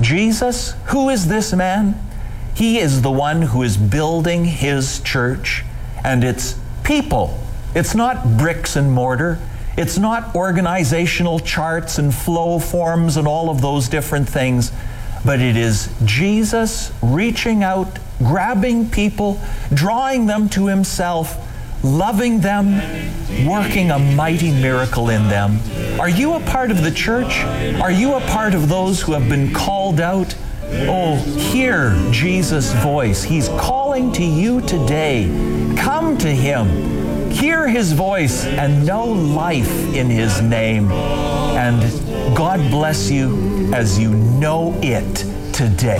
Jesus, who is this man? He is the one who is building his church, and it's people. It's not bricks and mortar. It's not organizational charts and flow forms and all of those different things, but it is Jesus reaching out, grabbing people, drawing them to himself, loving them, working a mighty miracle in them. Are you a part of the church? Are you a part of those who have been called out? Oh, hear Jesus' voice. He's calling to you today. Come to him. Hear his voice and know life in his name. And God bless you as you know it today.